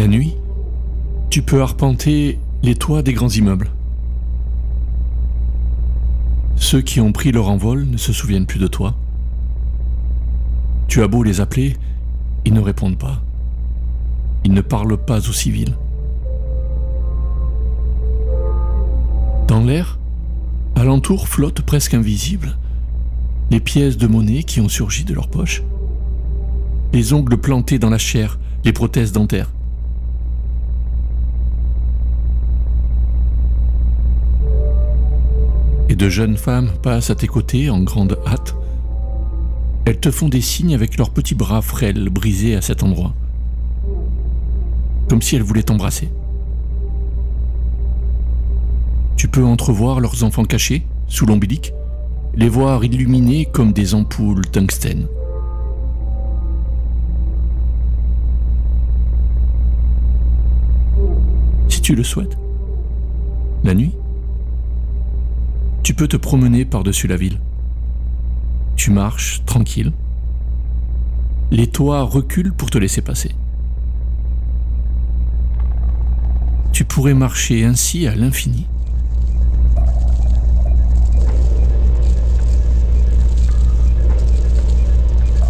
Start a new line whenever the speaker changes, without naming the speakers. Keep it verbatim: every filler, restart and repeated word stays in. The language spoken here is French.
La nuit, tu peux arpenter les toits des grands immeubles. Ceux qui ont pris leur envol ne se souviennent plus de toi. Tu as beau les appeler, ils ne répondent pas. Ils ne parlent pas aux civils. Dans l'air, alentour flottent presque invisibles les pièces de monnaie qui ont surgi de leurs poches, les ongles plantés dans la chair, les prothèses dentaires. Et de jeunes femmes passent à tes côtés en grande hâte. Elles te font des signes avec leurs petits bras frêles brisés à cet endroit, comme si elles voulaient t'embrasser. Tu peux entrevoir leurs enfants cachés sous l'ombilic, les voir illuminés comme des ampoules tungstène. Si tu le souhaites, la nuit, tu peux te promener par-dessus la ville. Tu marches tranquille. Les toits reculent pour te laisser passer. Tu pourrais marcher ainsi à l'infini.